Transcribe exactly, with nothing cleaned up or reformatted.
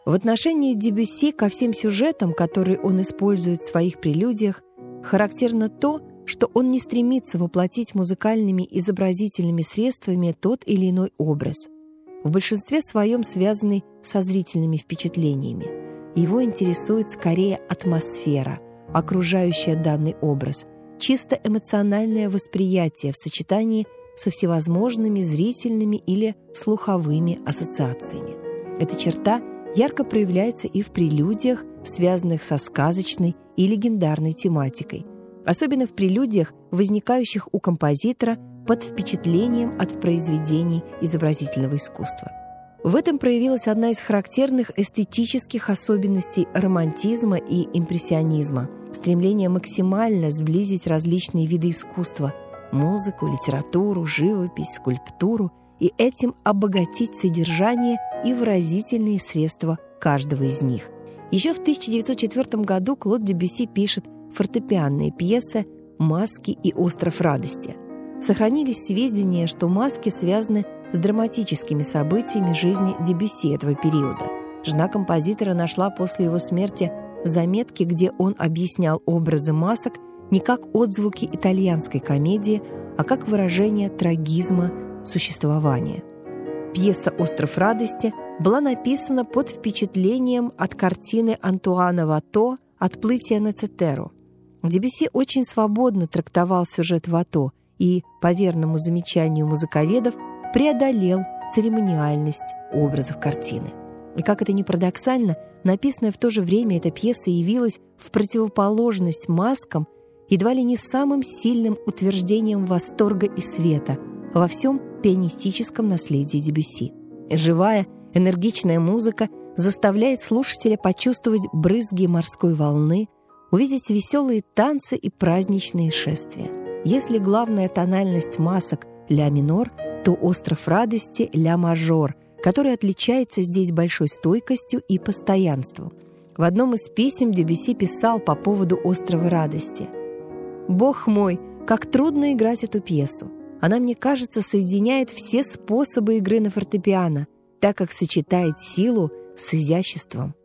В отношении Дебюсси ко всем сюжетам, которые он использует в своих прелюдиях, характерно то, что он не стремится воплотить музыкальными изобразительными средствами тот или иной образ, в большинстве своем связанный со зрительными впечатлениями. Его интересует скорее атмосфера, окружающая данный образ, чисто эмоциональное восприятие в сочетании со всевозможными зрительными или слуховыми ассоциациями. Эта черта ярко проявляется и в прелюдиях, связанных со сказочной и легендарной тематикой, особенно в прелюдиях, возникающих у композитора под впечатлением от произведений изобразительного искусства. В этом проявилась одна из характерных эстетических особенностей романтизма и импрессионизма – стремление максимально сблизить различные виды искусства – музыку, литературу, живопись, скульптуру – и этим обогатить содержание и выразительные средства каждого из них. Еще в тысяча девятьсот четвёртом году Клод Дебюсси пишет фортепианные пьесы «Маски» и «Остров радости». Сохранились сведения, что «Маски» связаны с драматическими событиями жизни Дебюсси этого периода. Жена композитора нашла после его смерти заметки, где он объяснял образы масок не как отзвуки итальянской комедии, а как выражение трагизма существования. Пьеса «Остров радости» была написана под впечатлением от картины Антуана Вато «Отплытие на Цитеру». Дебюсси очень свободно трактовал сюжет Вато и, по верному замечанию музыковедов, преодолел церемониальность образов картины. И как это ни парадоксально, написанная в то же время эта пьеса явилась в противоположность «Маскам» едва ли не самым сильным утверждением восторга и света во всем пианистическом наследии Дебюсси. Живая, энергичная музыка заставляет слушателя почувствовать брызги морской волны, увидеть веселые танцы и праздничные шествия. Если главная тональность масок ля минор, то «Остров радости» ля мажор, который отличается здесь большой стойкостью и постоянством. В одном из писем Дебюсси писал по поводу «Острова радости»: «Бог мой, как трудно играть эту пьесу! Она, мне кажется, соединяет все способы игры на фортепиано, так как сочетает силу с изяществом.